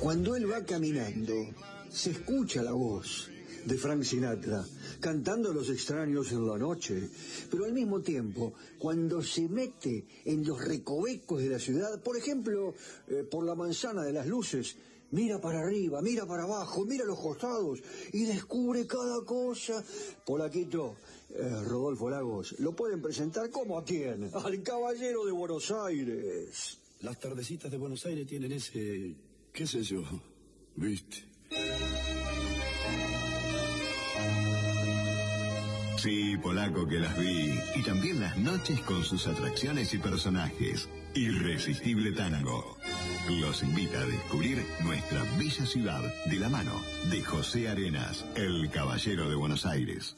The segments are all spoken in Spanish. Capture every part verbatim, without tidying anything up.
Cuando él va caminando, se escucha la voz de Frank Sinatra, cantando a los extraños en la noche, pero al mismo tiempo, cuando se mete en los recovecos de la ciudad, por ejemplo, eh, por la manzana de las luces, mira para arriba, mira para abajo, mira a los costados y descubre cada cosa. Polaquito, eh, Rodolfo Lagos, lo pueden presentar como a quién, al Caballero de Buenos Aires. Las tardecitas de Buenos Aires tienen ese, qué sé yo, ¿viste? Sí, Polaco, que las vi. Y también las noches con sus atracciones y personajes. Irresistible Tango los invita a descubrir nuestra bella ciudad de la mano de José Arenas, el Caballero de Buenos Aires.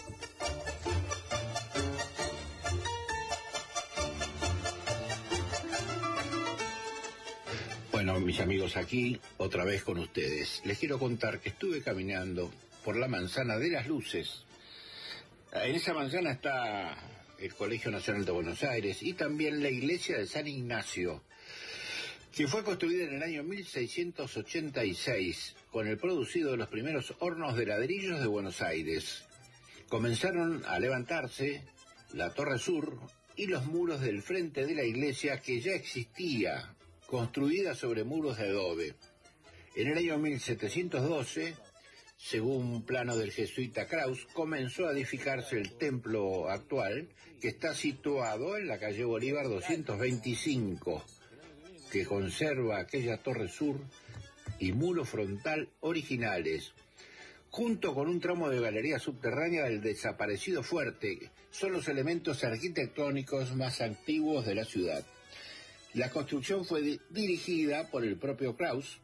Bueno, mis amigos, aquí otra vez con ustedes. Les quiero contar que estuve caminando por la manzana de las luces. En esa manzana está el Colegio Nacional de Buenos Aires y también la iglesia de San Ignacio, que fue construida en el año mil seiscientos ochenta y seis con el producido de los primeros hornos de ladrillos de Buenos Aires. Comenzaron a levantarse la Torre Sur y los muros del frente de la iglesia, que ya existía, construida sobre muros de adobe. En el año mil setecientos doce, según un plano del jesuita Kraus, comenzó a edificarse el templo actual, que está situado en la calle Bolívar doscientos veinticinco, que conserva aquella torre sur y muro frontal originales, junto con un tramo de galería subterránea del desaparecido fuerte. Son los elementos arquitectónicos más antiguos de la ciudad. La construcción fue di- dirigida por el propio Kraus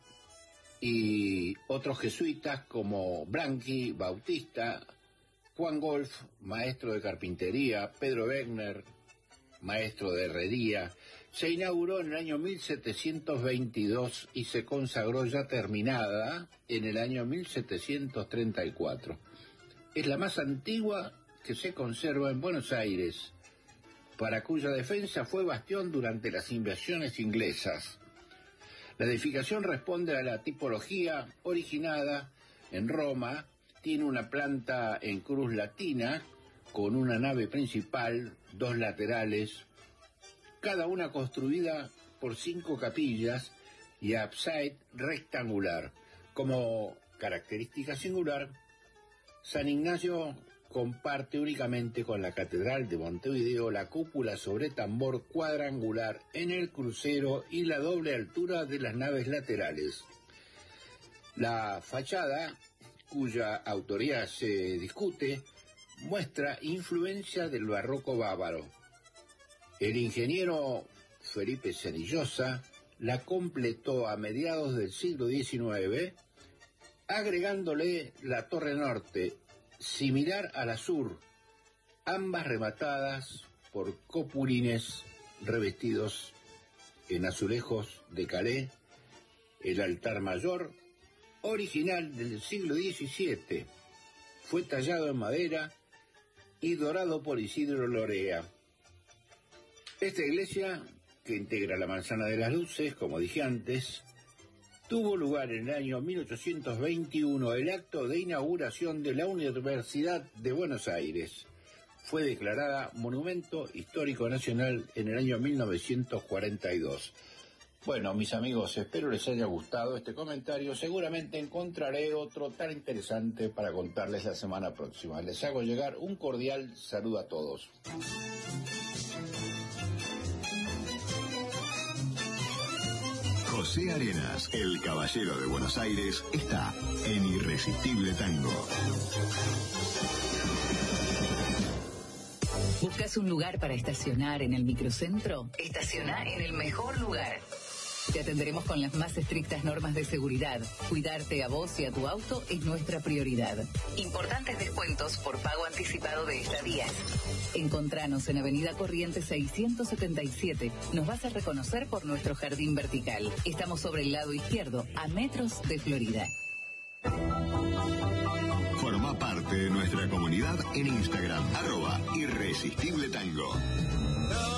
y otros jesuitas como Branchi, Bautista, Juan Golf, maestro de carpintería, Pedro Wegner, maestro de herrería. Se inauguró en el año mil setecientos veintidós y se consagró ya terminada en el año mil setecientos treinta y cuatro. Es la más antigua que se conserva en Buenos Aires, para cuya defensa fue bastión durante las invasiones inglesas. La edificación responde a la tipología originada en Roma. Tiene una planta en cruz latina, con una nave principal, dos laterales, cada una construida por cinco capillas y ábside rectangular. Como característica singular, San Ignacio comparte únicamente con la Catedral de Montevideo la cúpula sobre tambor cuadrangular en el crucero y la doble altura de las naves laterales. La fachada, cuya autoría se discute, muestra influencia del barroco bávaro. El ingeniero Felipe Senillosa la completó a mediados del siglo diecinueve, agregándole la torre norte, similar a la sur, ambas rematadas por cupulines revestidos en azulejos de Calais. El altar mayor, original del siglo diecisiete, fue tallado en madera y dorado por Isidro Lorea. Esta iglesia, que integra la Manzana de las Luces, como dije antes, tuvo lugar en el año mil ochocientos veintiuno el acto de inauguración de la Universidad de Buenos Aires. Fue declarada Monumento Histórico Nacional en el año mil novecientos cuarenta y dos. Bueno, mis amigos, espero les haya gustado este comentario. Seguramente encontraré otro tan interesante para contarles la semana próxima. Les hago llegar un cordial saludo a todos. José Arenas, el Caballero de Buenos Aires, está en Irresistible Tango. ¿Buscas un lugar para estacionar en el microcentro? Estaciona en el mejor lugar. Te atenderemos con las más estrictas normas de seguridad. Cuidarte a vos y a tu auto es nuestra prioridad. Importantes descuentos por pago anticipado de estadías. Encontranos en Avenida Corrientes seiscientos setenta y siete. Nos vas a reconocer por nuestro jardín vertical. Estamos sobre el lado izquierdo, a metros de Florida. Forma parte de nuestra comunidad en Instagram, arroba Irresistible Tango.